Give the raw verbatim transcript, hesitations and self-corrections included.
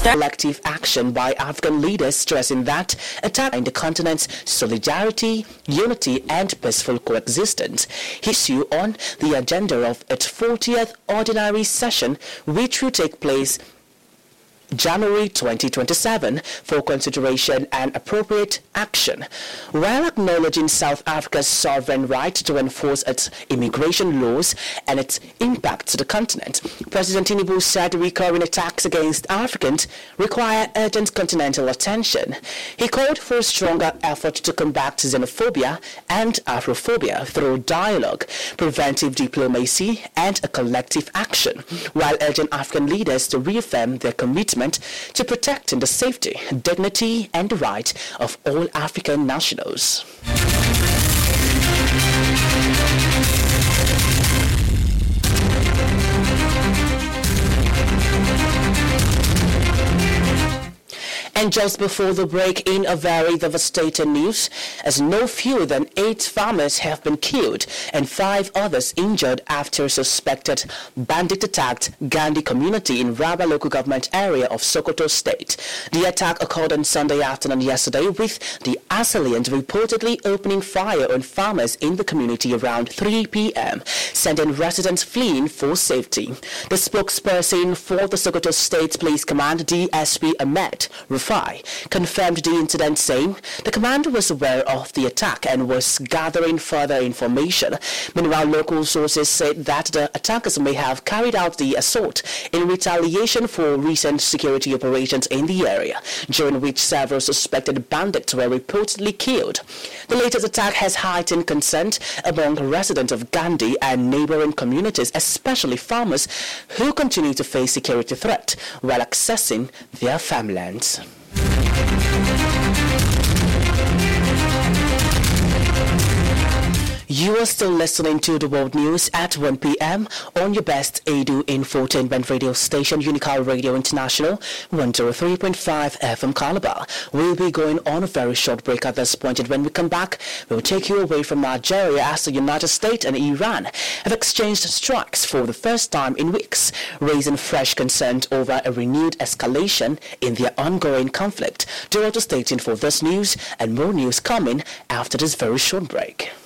collective action by African leaders, stressing that attack in the continent's solidarity, unity, and peaceful coexistence. Issue on the agenda of its fortieth ordinary session, which will take place January twenty twenty-seven for consideration and appropriate action. While acknowledging South Africa's sovereign right to enforce its immigration laws and its impact to the continent, President Tinubu said recurring attacks against Africans require urgent continental attention. He called for a stronger effort to combat xenophobia and Afrophobia through dialogue, preventive diplomacy, and a collective action, while urging African leaders to reaffirm their commitment to protecting the safety, dignity, and rights of all African nationals. And just before the break, in a very devastating news, as no fewer than eight farmers have been killed and five others injured after suspected bandit attacked Gandhi community in Raba local government area of Sokoto State. The attack occurred on Sunday afternoon yesterday, with the assailant reportedly opening fire on farmers in the community around three p.m., sending residents fleeing for safety. The spokesperson for the Sokoto State Police Command, D S P Ahmed confirmed the incident, saying the command was aware of the attack and was gathering further information. Meanwhile, local sources said that the attackers may have carried out the assault in retaliation for recent security operations in the area, during which several suspected bandits were reportedly killed. The latest attack has heightened concern among residents of Gandhi and neighboring communities, especially farmers who continue to face security threat while accessing their farmlands. You are still listening to the World News at one p.m. on your best A D U infotainment radio station, Unical Radio International, one oh three point five F M Calabar. We'll be going on a very short break at this point, and when we come back, we'll take you away from Nigeria as the United States and Iran have exchanged strikes for the first time in weeks, raising fresh concern over a renewed escalation in their ongoing conflict. Dorota stay tuned for this news and more news coming after this very short break.